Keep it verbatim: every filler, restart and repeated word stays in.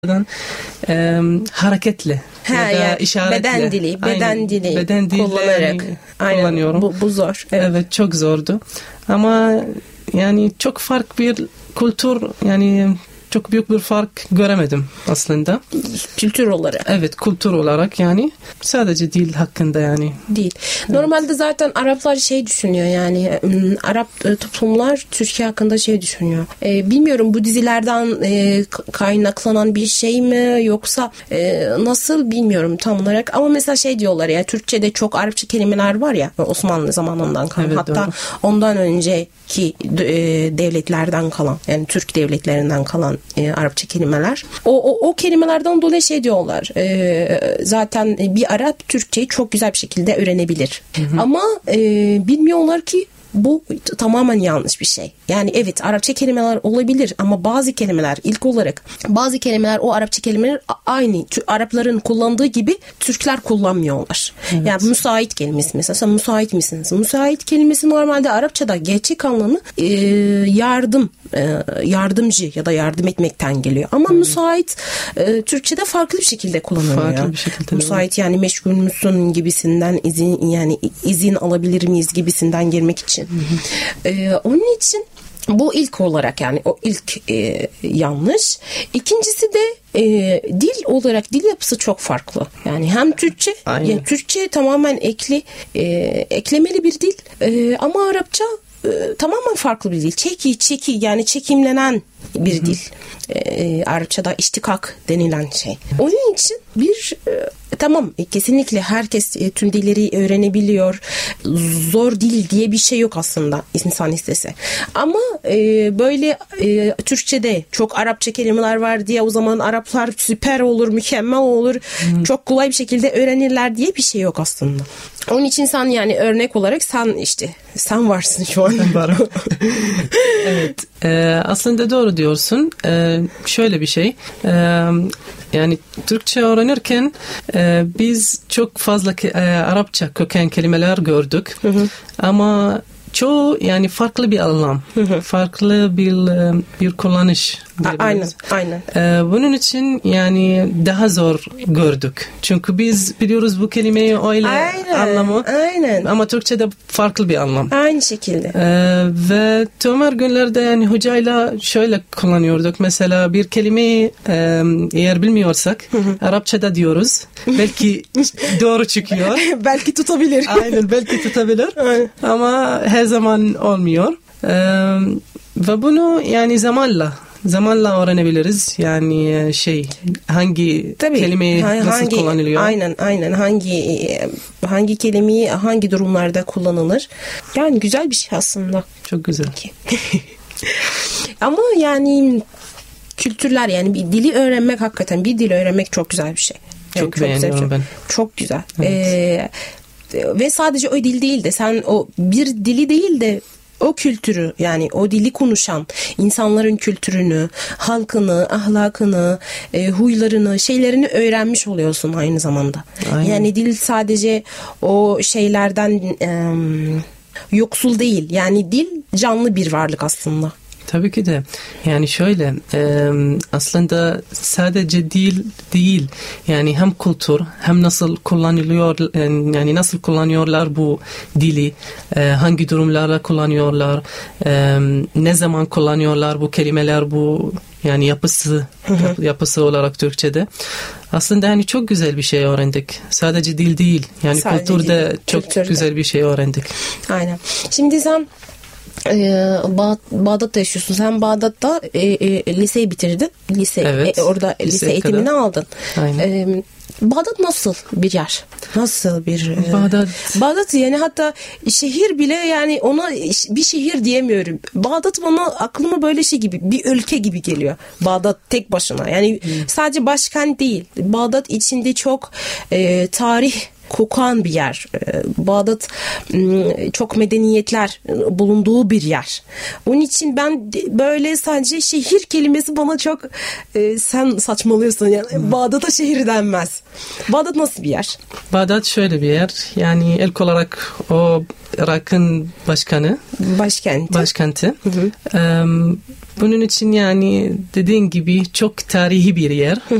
e, hareketli ha, ya da yani işaretli. Beden dili, beden Aynen, dili beden dili kullanarak yani kullanıyorum. Bu, bu zor. Evet. evet, çok zordu. Ama yani çok farklı bir kültür, yani çok büyük bir fark göremedim aslında. Kültür olarak. Evet, kültür olarak yani sadece dil hakkında yani. Değil. Normalde evet. Zaten Araplar şey düşünüyor yani Arap toplumlar Türkiye hakkında şey düşünüyor. Ee, bilmiyorum bu dizilerden e, kaynaklanan bir şey mi yoksa e, nasıl bilmiyorum tam olarak ama mesela şey diyorlar ya Türkçe'de çok Arapça kelimeler var ya Osmanlı zamanından kalan evet, hatta doğru. Ondan önceki e, devletlerden kalan yani Türk devletlerinden kalan E, Arapça kelimeler. O, o, o kelimelerden dolayı şey diyorlar. E, zaten bir Arap Türkçeyi çok güzel bir şekilde öğrenebilir. Hı hı. Ama e, bilmiyorlar ki bu tamamen yanlış bir şey. Yani evet Arapça kelimeler olabilir ama bazı kelimeler ilk olarak bazı kelimeler o Arapça kelimeler aynı Arapların kullandığı gibi Türkler kullanmıyorlar. Evet. Yani müsait kelimesi mesela sen müsait misiniz? Müsait kelimesi normalde Arapçada gerçek anlamı e, yardım e, yardımcı ya da yardım etmekten geliyor. Ama hmm. müsait e, Türkçede farklı bir şekilde kullanılıyor. Farklı bir şekilde. Müsait yani meşgul müsün gibisinden izin yani izin alabilir miyiz gibisinden girmek için. Ee, onun için bu ilk olarak yani o ilk e, yanlış. İkincisi de e, dil olarak dil yapısı çok farklı. Yani hem Türkçe yani Türkçe tamamen ekli e, eklemeli bir dil e, ama Arapça e, tamamen farklı bir dil. Çeki çeki yani çekimlenen bir Hı-hı. dil. E, Arapçada iştikak denilen şey. Onun için bir e, tamam kesinlikle herkes e, tüm dilleri öğrenebiliyor. Zor dil diye bir şey yok aslında insan istese. Ama e, böyle e, Türkçe'de çok Arapça kelimeler var diye o zaman Araplar süper olur, mükemmel olur. Hmm. Çok kolay bir şekilde öğrenirler diye bir şey yok aslında. Onun için sen yani örnek olarak sen işte sen varsın şu an. Evet. E, aslında doğru diyorsun. E, şöyle bir şey. E, yani Türkçe öğrenirken e, biz çok fazla ke- e, Arapça köken kelimeler gördük. Hı hı. Ama çoğu yani farklı bir anlam, hı hı. farklı bir bir kullanış. Aynen, aynen. Ee, bunun için yani daha zor gördük. Çünkü biz biliyoruz bu kelimeyi öyle aynen, anlamı. Aynen. Ama Türkçe'de farklı bir anlam. Aynı şekilde. Ee, ve tümör günlerde yani hocayla şöyle kullanıyorduk. Mesela bir kelimeyi e, eğer bilmiyorsak hı hı. Arapçada diyoruz. Belki doğru çıkıyor. Belki tutabilir. Aynen, belki tutabilir. Ama her zaman olmuyor. Ee, ve bunu yani zamanla zamanla öğrenebiliriz. Yani şey hangi Tabii, kelime hangi, nasıl kullanılıyor? Aynen aynen hangi hangi kelimeyi hangi durumlarda kullanılır? Yani güzel bir şey aslında. Çok güzel. Ama yani kültürler yani bir dili öğrenmek hakikaten bir dil öğrenmek çok güzel bir şey. Yani çok, çok beğeniyorum güzel, ben. Çok güzel. Evet. Ee, ve sadece o dil değil de sen o bir dili değil de o kültürü yani o dili konuşan insanların kültürünü, halkını, ahlakını, e, huylarını, şeylerini öğrenmiş oluyorsun aynı zamanda. Aynen. Yani dil sadece o şeylerden e, yoksul değil. Yani dil canlı bir varlık aslında. Tabii ki de. Yani şöyle e, aslında sadece dil değil. Yani hem kültür hem nasıl kullanılıyor yani nasıl kullanıyorlar bu dili, e, hangi durumlarda kullanıyorlar, e, ne zaman kullanıyorlar bu kelimeler, bu yani yapısı yap, yapısı olarak Türkçe'de. Aslında yani çok güzel bir şey öğrendik. Sadece dil değil. Yani sadece kültürde dil, çok kültürde. Güzel bir şey öğrendik. Aynen. Şimdi sen Ee, Bağ- Bağdat'ta yaşıyorsun. Sen Bağdat'ta e, e, liseyi bitirdin. Lise, evet, e, orada lise, lise eğitimini kadar aldın. Aynen. Ee, Bağdat nasıl bir yer? Nasıl bir e, Bağdat? Bağdat yani hatta şehir bile yani ona bir şehir diyemiyorum. Bağdat bana aklıma böyle şey gibi bir ülke gibi geliyor. Bağdat tek başına. Yani hmm. sadece başkent değil. Bağdat içinde çok e, tarih kokan bir yer. Bağdat çok medeniyetler bulunduğu bir yer. Onun için ben böyle sadece şehir kelimesi bana çok e, sen saçmalıyorsun yani. Hmm. Bağdat'a şehir denmez. Bağdat nasıl bir yer? Bağdat şöyle bir yer. Yani ilk olarak o Irak'ın başkanı. Başkenti. Başkenti. Hı hı. Bunun için yani dediğin gibi çok tarihi bir yer.